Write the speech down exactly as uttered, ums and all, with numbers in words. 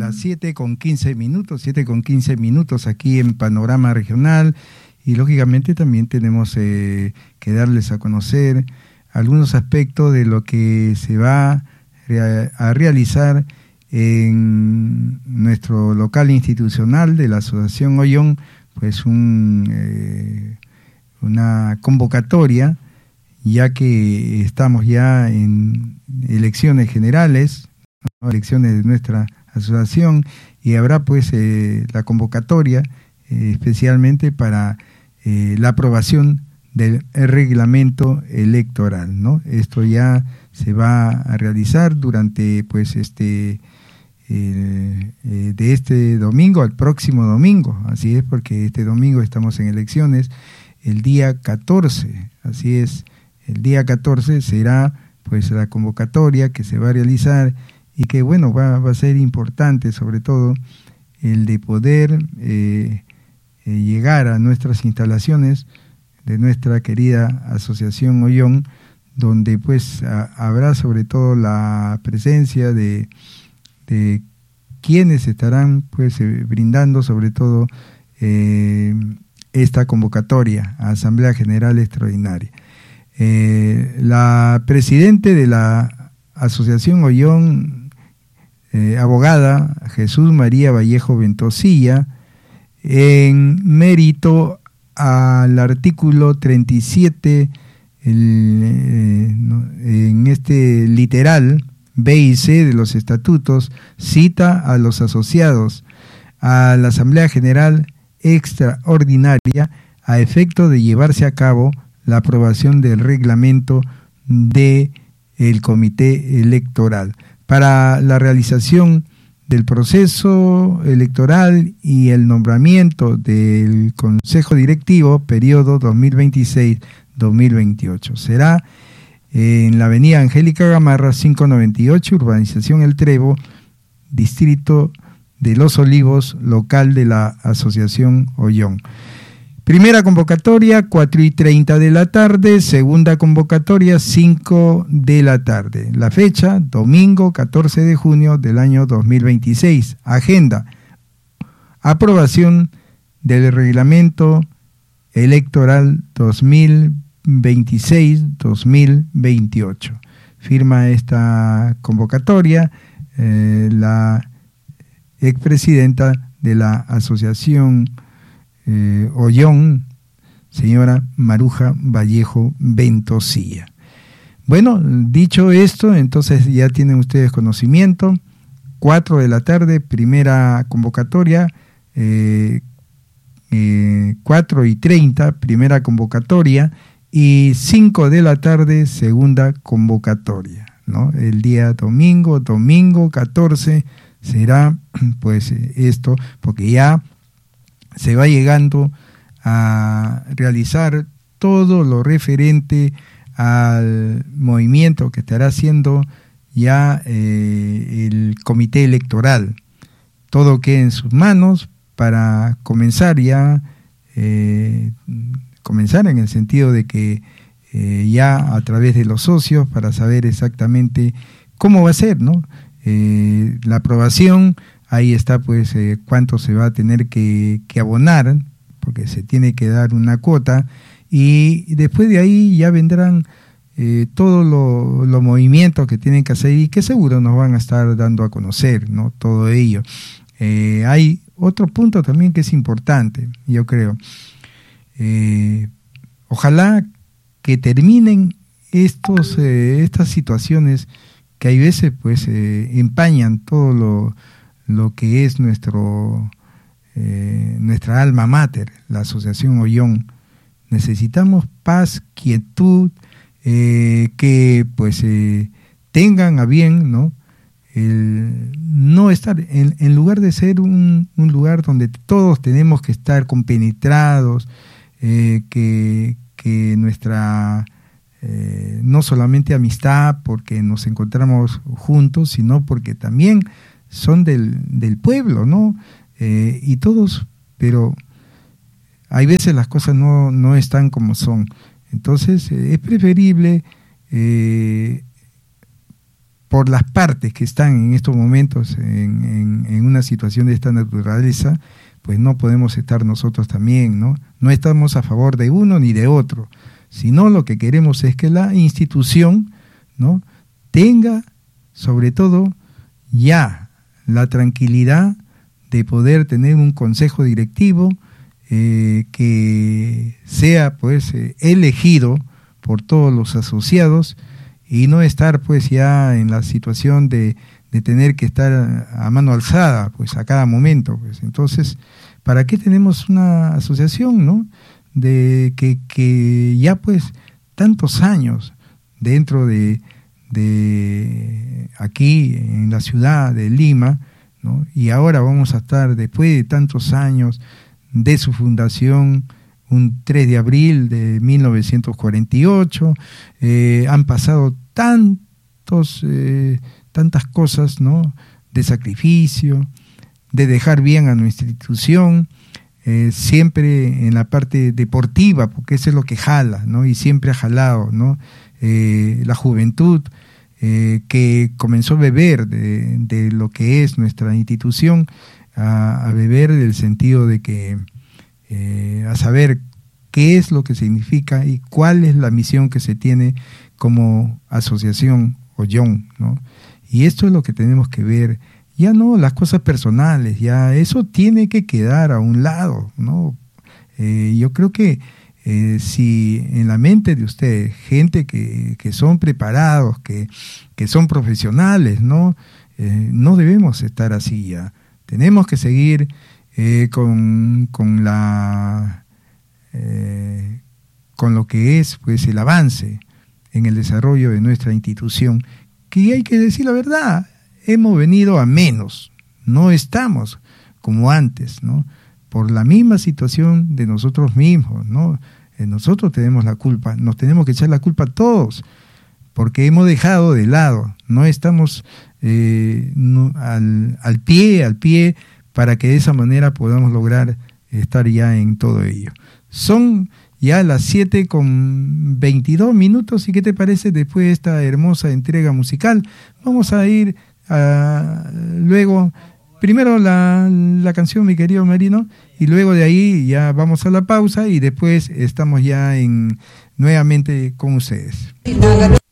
las siete con quince minutos, siete con quince minutos aquí en Panorama Regional, y lógicamente también tenemos eh, que darles a conocer algunos aspectos de lo que se va a realizar en nuestro local institucional de la Asociación Ollón, pues un, eh, una convocatoria, ya que estamos ya en elecciones generales, ¿no? Elecciones de nuestra asociación, y habrá pues eh, la convocatoria eh, especialmente para eh, la aprobación del reglamento electoral, ¿no? Esto ya se va a realizar durante pues este eh, eh, de este domingo al próximo domingo, así es, porque este domingo estamos en elecciones, el día catorce, así es, el día catorce será pues la convocatoria que se va a realizar, y que bueno, va, va a ser importante sobre todo el de poder eh, eh, llegar a nuestras instalaciones de nuestra querida Asociación Ollón, donde pues a, habrá sobre todo la presencia de, de quienes estarán pues eh, brindando sobre todo eh, esta convocatoria a Asamblea General Extraordinaria. Eh, la presidente de la Asociación Ollón, eh, abogada Jesús María Vallejo Ventosilla, en mérito al artículo treinta y siete, el, eh, no, en este literal B y C de los estatutos, cita a los asociados a la Asamblea General Extraordinaria a efecto de llevarse a cabo la aprobación del reglamento del Comité Electoral para la realización del proceso electoral y el nombramiento del Consejo Directivo periodo dos mil veintiséis a dos mil veintiocho. Será en la avenida Angélica Gamarra quinientos noventa y ocho, urbanización El Trevo, distrito de Los Olivos, local de la Asociación Ollón. Primera convocatoria, cuatro y treinta de la tarde. Segunda convocatoria, cinco de la tarde. La fecha, domingo catorce de junio del año dos mil veintiséis. Agenda: aprobación del reglamento electoral dos mil veintiséis a dos mil veintiocho. Firma esta convocatoria eh, la expresidenta de la Asociación Eh, Ollón, señora Maruja Vallejo Ventosilla. Bueno, dicho esto, entonces ya tienen ustedes conocimiento. Cuatro de la tarde, primera convocatoria, eh, eh, cuatro y treinta, primera convocatoria, y cinco de la tarde, segunda convocatoria, ¿no? El día domingo, domingo catorce, será pues esto, porque ya se va llegando a realizar todo lo referente al movimiento que estará haciendo ya eh, el comité electoral. Todo queda en sus manos para comenzar ya, eh, comenzar en el sentido de que eh, ya a través de los socios, para saber exactamente cómo va a ser, ¿no? Eh, la aprobación. Ahí está pues eh, cuánto se va a tener que, que abonar, porque se tiene que dar una cuota, y después de ahí ya vendrán eh, todos los lo movimientos que tienen que hacer, y que seguro nos van a estar dando a conocer, ¿no? Todo ello. Eh, hay otro punto también que es importante, yo creo. Eh, ojalá que terminen estos eh, estas situaciones que hay veces pues eh, empañan todo lo lo que es nuestro eh, nuestra alma mater, la Asociación Ollón. Necesitamos paz, quietud, eh, que pues eh, tengan a bien, ¿no? El no estar, en, en lugar de ser un, un lugar donde todos tenemos que estar compenetrados, eh, que, que nuestra eh, no solamente amistad porque nos encontramos juntos, sino porque también son del, del pueblo, ¿no? Eh, y todos, pero hay veces las cosas no, no están como son. Entonces eh, es preferible eh, por las partes que están en estos momentos en, en, en una situación de esta naturaleza, pues no podemos estar nosotros también, ¿no? No estamos a favor de uno ni de otro, sino lo que queremos es que la institución, ¿no?, tenga sobre todo ya la tranquilidad de poder tener un consejo directivo eh, que sea pues eh, elegido por todos los asociados y no estar pues ya en la situación de, de tener que estar a mano alzada pues a cada momento. Pues. Entonces, ¿para qué tenemos una asociación, no? De que, que ya pues tantos años dentro de, de aquí en la ciudad de Lima, ¿no? Y ahora vamos a estar después de tantos años de su fundación, un tres de abril de mil novecientos cuarenta y ocho, eh, han pasado tantos, eh, tantas cosas, ¿no?, de sacrificio, de dejar bien a nuestra institución, eh, siempre en la parte deportiva, porque eso es lo que jala, ¿no?, y siempre ha jalado, ¿no?, eh, la juventud, eh, que comenzó a beber de, de lo que es nuestra institución, a, a beber del sentido de que, eh, a saber qué es lo que significa y cuál es la misión que se tiene como asociación Ollón, ¿no? Y esto es lo que tenemos que ver, ya no las cosas personales, ya eso tiene que quedar a un lado, ¿no? Eh, yo creo que eh, si en la mente de ustedes, gente que, que son preparados, que, que son profesionales, ¿no? Eh, no debemos estar así ya, tenemos que seguir eh, con, con la... Eh, con lo que es pues el avance en el desarrollo de nuestra institución, que hay que decir la verdad, hemos venido a menos, no estamos como antes, ¿no? Por la misma situación de nosotros mismos, ¿no? Eh, nosotros tenemos la culpa, nos tenemos que echar la culpa a todos, porque hemos dejado de lado, no estamos eh, no, al, al pie, al pie, para que de esa manera podamos lograr estar ya en todo ello. Son ya las siete con veintidós minutos, ¿y qué te parece después de esta hermosa entrega musical? Vamos a ir a, luego, primero la, la canción, mi querido Marino, y luego de ahí ya vamos a la pausa y después estamos ya en nuevamente con ustedes.